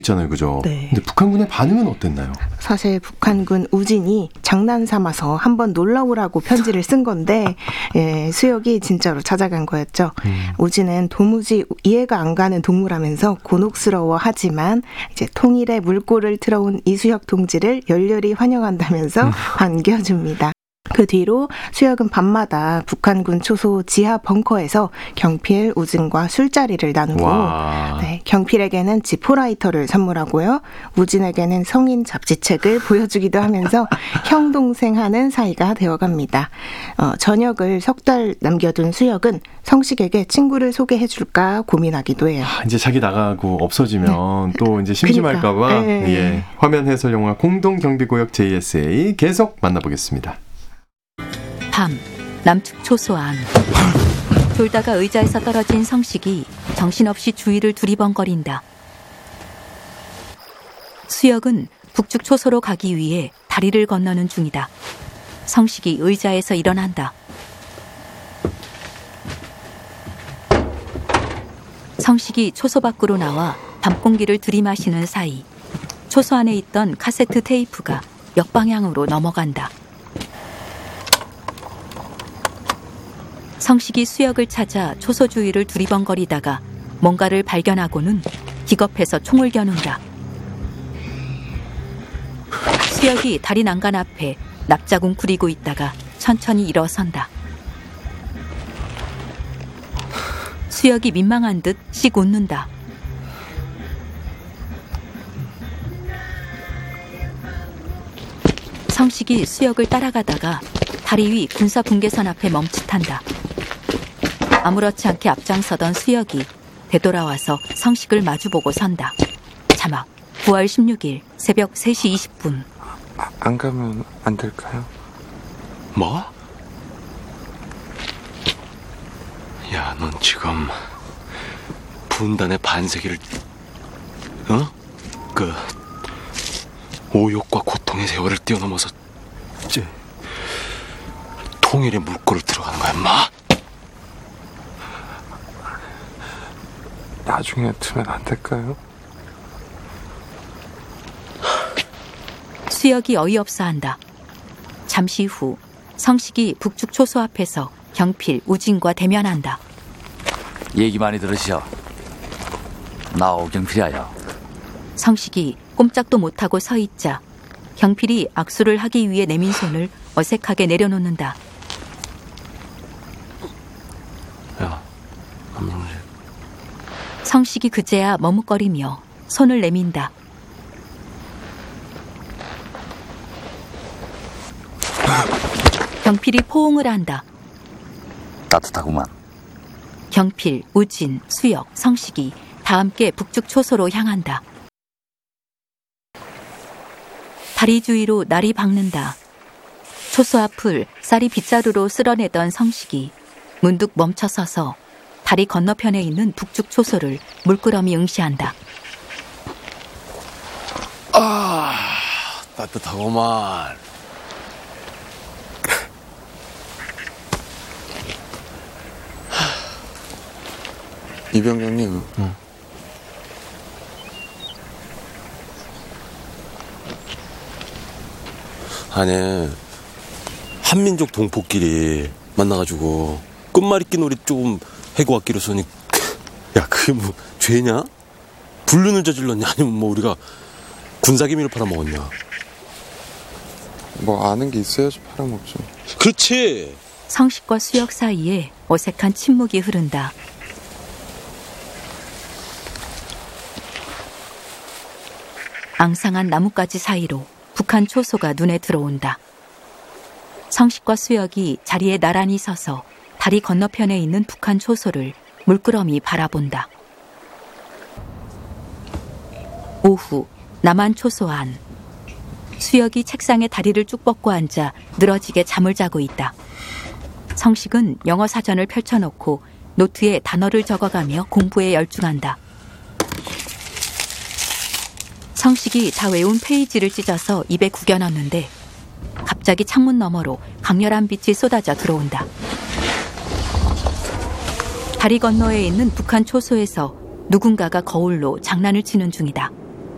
있잖아요, 그죠? 네. 근데 북한군의 반응은 어땠나요? 사실 북한군 우진이 장난 삼아서 한번 놀러 오라고 편지를 쓴 건데 수혁이 진짜로 찾아간 거였죠. 우진은 도무지 이해가 안 가는 동무라면서 곤혹스러워하지만 이제 통일의 물꼬를 틀어온 이수혁 동지를 열렬히 환영한다면서 반겨줍니다. 그 뒤로 수혁은 밤마다 북한군 초소 지하 벙커에서 경필, 우진과 술자리를 나누고 경필에게는 지포라이터를 선물하고요. 우진에게는 성인 잡지책을 보여주기도 하면서 형 동생 하는 사이가 되어갑니다. 저녁을 석 달 남겨둔 수혁은 성식에게 친구를 소개해줄까 고민하기도 해요. 이제 자기 나가고 없어지면 또 이제 심심할까봐 화면 해설 영화 공동경비구역 JSA 계속 만나보겠습니다. 밤, 남측 초소 안. 졸다가 의자에서 떨어진 성식이 정신없이 주위를 두리번거린다. 수혁은 북측 초소로 가기 위해 다리를 건너는 중이다. 성식이 의자에서 일어난다. 성식이 초소 밖으로 나와 밤공기를 들이마시는 사이 초소 안에 있던 카세트 테이프가 역방향으로 넘어간다. 성식이 수혁을 찾아 초소 주위를 두리번거리다가 뭔가를 발견하고는 기겁해서 총을 겨눈다. 수혁이 다리 난간 앞에 납작 웅크리고 있다가 천천히 일어선다. 수혁이 민망한 듯 씩 웃는다. 성식이 수혁을 따라가다가 다리 위 군사 분계선 앞에 멈칫한다. 아무렇지 않게 앞장서던 수혁이 되돌아와서 성식을 마주보고 선다. 자막 9월 16일 새벽 3시 20분. 안 가면 안 될까요? 뭐? 야, 넌 지금 분단의 반세기를 그 오욕과 고통의 세월을 뛰어넘어서 이제 통일의 물꼬를 들어가는 거야, 인마? 나중에 두면 안 될까요? 수혁이 어이없어한다. 잠시 후 성식이 북측 초소 앞에서 경필, 우진과 대면한다. 얘기 많이 들으시오. 나 오경필이야. 성식이 꼼짝도 못하고 서 있자 경필이 악수를 하기 위해 내민 손을 어색하게 내려놓는다. 야, 성식이 그제야 머뭇거리며 손을 내민다. 경필이 포옹을 한다. 따뜻하구만. 경필, 우진, 수혁, 성식이 다 함께 북측 초소로 향한다. 다리 주위로 날이 박는다. 초소 앞을 쌀이 빗자루로 쓸어내던 성식이 문득 멈춰서서 다리 건너편에 있는 북측 초소를 물끄러미 응시한다. 아, 따뜻하구만. 이병장님. 아니, 한민족 동포끼리 만나가지고 끝말잇기 놀이 조금 해고 왔기로 써니, 야, 그게 뭐 죄냐? 불륜을 저질렀냐? 아니면 뭐 우리가 군사기밀을 팔아먹었냐? 뭐 아는 게 있어야지 팔아먹죠. 그렇지. 성식과 수혁 사이에 어색한 침묵이 흐른다. 앙상한 나뭇가지 사이로 북한 초소가 눈에 들어온다. 성식과 수혁이 자리에 나란히 서서 다리 건너편에 있는 북한 초소를 물끄러미 바라본다. 오후 남한 초소 안. 수혁이 책상에 다리를 쭉 뻗고 앉아 늘어지게 잠을 자고 있다. 성식은 영어 사전을 펼쳐놓고 노트에 단어를 적어가며 공부에 열중한다. 성식이 다 외운 페이지를 찢어서 입에 구겨 넣는데 갑자기 창문 너머로 강렬한 빛이 쏟아져 들어온다. 다리 건너에 있는 북한 초소에서 누군가가 거울로 장난을 치는 중이다.